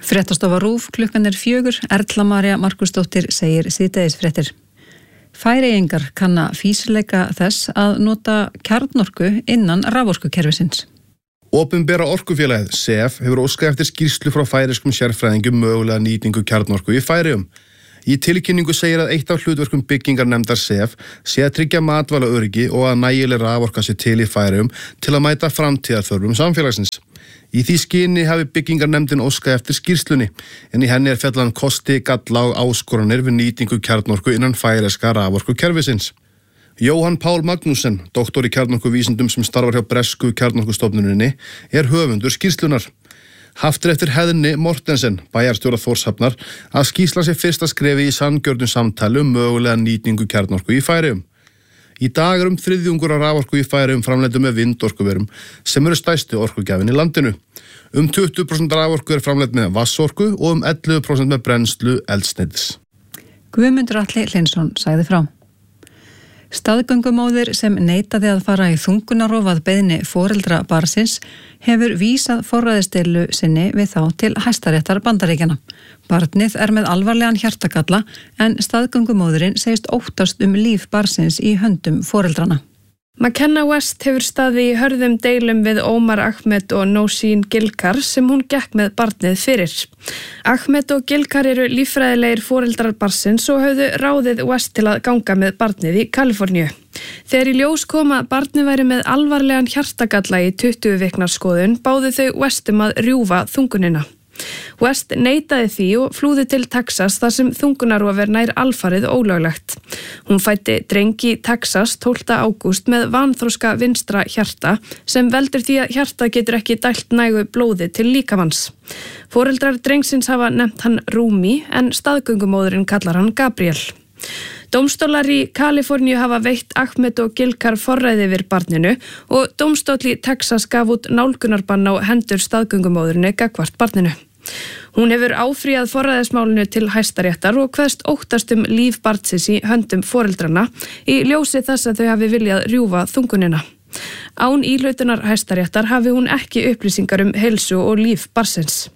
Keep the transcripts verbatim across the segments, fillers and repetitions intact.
Fréttastofa RÚV, klukkan er fjögur, Erla María Markusdóttir segir síðdegisfréttir. Færeyingar kanna fýsileika þess að nota kjarnorku innan raforkukerfisins. Opinbera orkufélagið, S E F, hefur óskað eftir skýrslu frá færeyskum sérfræðingum mögulega nýtingu kjarnorku í Færeyjum. Í tilkynningu segir að eitt af hlutverkum byggingarnefndar S E F sé að tryggja matvælaöryggi og að nægileg raforka sé til í Færeyjum til að mæta framtíðarþörfum samfélagsins. Í því skyni hafi byggingarnefndin óskað eftir skýrslunni, en í henni er fjallan kosti, galla og áskoranir við nýtingu kjarnorku innan færeyska raforkukerfisins. Jóhann Pál Magnússon, doktor í kjarnorkuvísindum sem starfar hjá bresku kjarnorkustofnuninni, er höfundur skýrslunar. Haft er eftir Heðni Mortensen, bæjarstjóra Þórshafnar, að skýrsla sé fyrsta skrefi í sanngjörnu samtali um mögulega nýtingu kjarnorku í Færeyjum. Í dag er um þriðjungur af raforku í Færeyjum framleiddur með vindorkuverum sem eru stærsti orkugjafinn í landinu. Um tuttugu prósent raforku er framleidd með vatnsorku og um ellefu prósent með brennslu eldsneytis. Guðmundur Atli Hlynsson sagði frá. Staðgöngumóðir sem neitaði að fara í þungunarrof að beiðni foreldra barnsins hefur vísað forræðisdeilu sinni við þá til Hæstaréttar Bandaríkjanna. Barnið er með alvarlegan hjartagalla en staðgöngumóðirin segist óttast um líf barnsins í höndum foreldrana. McKenna West hefur staðið í hörðum deilum við Omar Ahmed og Nosheen Gilkar sem hún gekk með barnið fyrir. Ahmed og Gilkar eru líffræðilegir foreldrar barnsins og höfðu ráðið West til að ganga með barnið í Kaliforníu. Þegar í ljós kom að barnið væri með alvarlegan hjartagalla í tuttugu vikna skoðun báðu þau West um að rjúfa þungunina. West neitaði því og flúði til Texas þar sem þungunarrof er nær alfarið ólöglegt. Hún fæddi dreng í Texas tólfta ágúst með vanþroska vinstra hjarta sem veldur því að hjarta getur ekki dælt nægu blóði til líkamanns. Foreldrar drengsins hafa nefnt hann Rumi en staðgöngumóðurinn kallar hann Gabriel. Dómstólar í Kaliforníu hafa veitt Ahmed og Gilkar forræði yfir barninu og dómstóll í Texas gaf út nálgunarbann á hendur staðgöngumóðurinni gagnvart barninu. Hún hefur áfrýjað forræðismálinu til Hæstaréttar og kveðst óttast um líf barnsins í höndum foreldrana í ljósi þess að þau hafi viljað rjúfa þungunina. Án íhlautunar Hæstaréttar hafi hún ekki upplýsingar um heilsu og líf barnsins.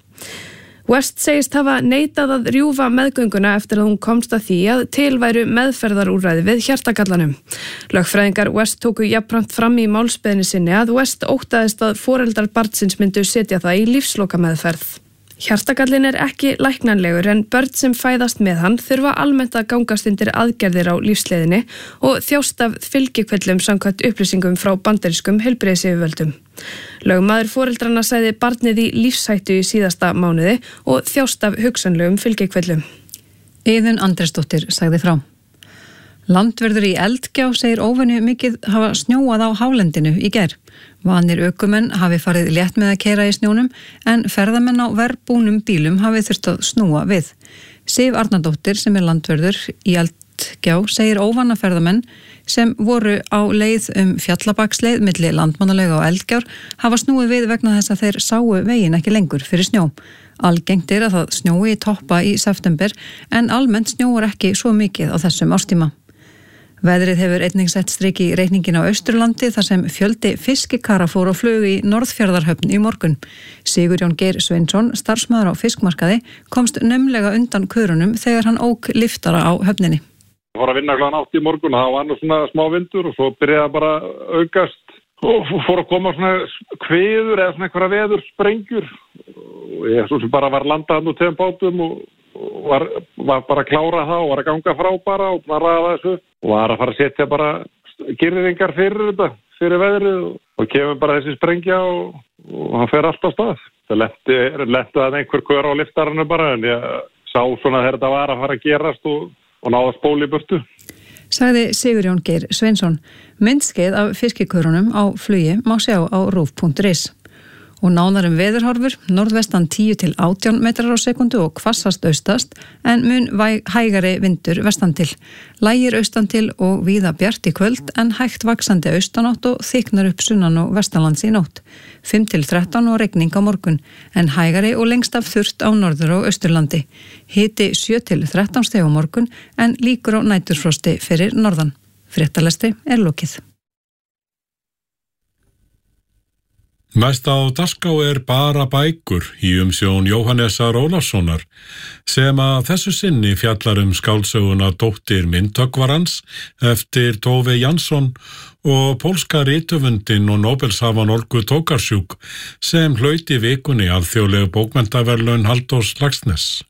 West segist hafa neitað að rjúfa meðgönguna eftir að hún komst að því að til væru meðferðarúrræði við hjartagallanum. Lögfræðingar West tóku jafnframt fram í málsbeiðni sinni að West óttaðist að foreldrar barnsins myndu setja það í lífslokameðferð. Hjartagallin er ekki læknanlegur en börn sem fæðast með hann þurfa almennt að gangast undir aðgerðir á lífsleiðinni og þjást af fylgikvillum samkvæmt upplýsingum frá bandarískum heilbrigðisyfirvöldum. Lögmaður foreldrana sagði barnið í lífshættu í síðasta mánuði og þjást af hugsanlegum fylgikvillum. Iðunn Andrésdóttir sagði frá. Landverður í Eldgjá segir óvenju mikið hafa snjóað á hálendinu í gær. Vanir ökumenn hafi farið létt með að keyra í snjónum en ferðamenn á verðbúnum bílum hafi þurft að snúa við. Sif Arnardóttir sem er landverður í Eldgjá segir óvana ferðamenn sem voru á leið um Fjallabaksleið milli Landmannalauga og Eldgjár hafa snúið við vegna þess að þeir sáu veginn ekki lengur fyrir snjó. Algengt er að það snjói í toppa í september en almennt snjóar ekki svo mikið á þessum árstíma. Veðrið hefur einnig sett strik í reikningin á Austurlandi þar sem fjöldi fiskikara fór á flug í Norðfjarðarhöfn í morgun. Sigurjón Geir Sveinsson, starfsmaður á fiskmarkaði, komst naumlega undan körunum þegar hann ók liftara á höfninni. Ég fór að vinna klukkan átta í morgun og það var nú svona smá vindur og svo byrjaði bara að aukast og fór að koma svona kviður eða svona einhverja veður sprengjur og ég svo sem bara var landað nú tveim bátum og Var, var bara að klára það og var að ganga frá bara og bara ræða þessu og var að fara að setja bara girðingar fyrir þetta, fyrir veðrið og kemur bara þessi sprengja og, og hann fer allt á stað. Það lenti, lenti að einhver kör á liftarinu bara en ég sá svona þegar þetta var að fara að gerast og, og náða spóli í burtu. Sagði Sigurjón Geir Sveinsson. Myndskeið af fiskikörunum á flugi má sjá á rúv punktur is. Og nánar um veðurhorfur, norðvestan tíu til átján metrar á sekundu og hvassast austast, en mun hægari vindur vestan til. Lægir austan til og víða bjart í kvöld, en hægt vaxandi austanátt og þyknar upp sunnan og vestanlands í nótt. fimm til þrettán og regning á morgun, en hægari og lengst af þurrt á norður og austurlandi. Hiti sjö til þrettán stig á morgun, en líkur á næturfrosti fyrir norðan. Fréttalestri er lokið. Næst á dagskrá er bara bækur í umsjón Jóhannesar Ólafssonar sem að þessu sinni fjallar um skáldsöguna Dóttir myndhöggvarans eftir Tove Jansson og pólska rithöfundinn og Nóbelshafan Olgu Tokarczuk sem hlaut í vikunni alþjóðlegu bókmenntaverðlaun Halldórs Laxness.